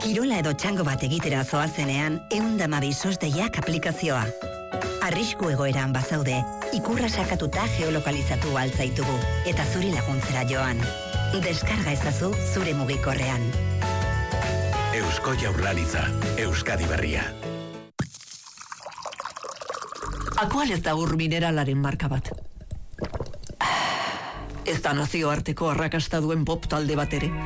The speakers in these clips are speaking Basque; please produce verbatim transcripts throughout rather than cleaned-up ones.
Kirola edo txango bat egitera zoazenean, eundamabi sosdeiak aplikazioa. Arrisku egoeran bazaude, ikurra sakatuta geolokalizatu altzaitugu, eta zuri laguntzera joan. Deskarga ezazu zure mugikorrean. Eusko Jaurlaritza, Euskadi Berria. Akual ez da ur mineralaren marka bat. Ez da nazioarteko arrakasta duen pop talde bat ere.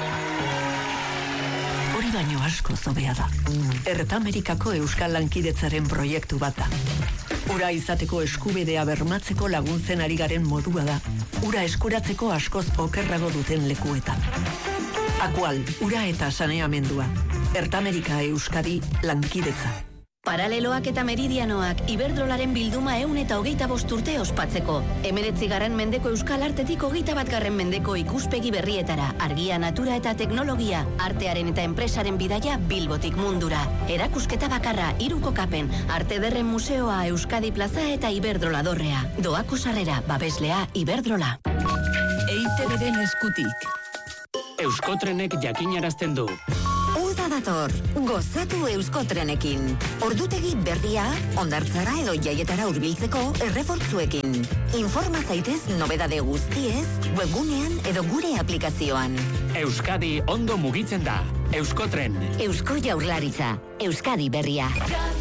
Hori baino asko zobea da. Ertamerikako Euskal Lankidetzaren proiektu bat da. Ura izateko eskubidea bermatzeko laguntzen ari garen modua da. Ura eskuratzeko askoz okerrago duten lekuetan. Akual, ura eta saneamendua. Ertamerika Euskadi Lankidetza. Paraleloak eta meridianoak Iberdrolaren bilduma ehun eta hogeita bost urte ospatzeko. Hemeretzi garren mendeko euskal artetik hogeita bat garren mendeko ikuspegi berrietara. Argia, natura eta teknologia, artearen eta enpresaren bidaia Bilbotik mundura. Erakusketa bakarra, hiru kokapen, Arte Ederren Museoa, Euskadi Plaza eta Iberdrola dorrea. Doako sarrera, babeslea, Iberdrola. E I Te Beren eskutik. Euskotrenek jakinarazten du. Uda dator, gozatu Euskotrenekin. Ordutegi berria, hondartzara edo jaietara hurbiltzeko errefortzuekin. Informa zaitez nobedade guztiez, webgunean edo gure aplikazioan. Euskadi ondo mugitzen da. Euskotren. Eusko Jaurlaritza, Euskadi Berria.